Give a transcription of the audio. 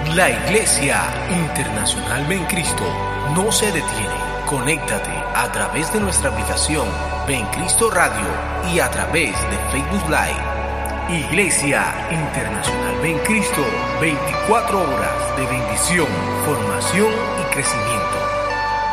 La Iglesia Internacional Ven Cristo no se detiene. Conéctate a través de nuestra aplicación Ven Cristo Radio y a través de Facebook Live. Iglesia Internacional Ven Cristo, 24 horas de bendición, formación y crecimiento.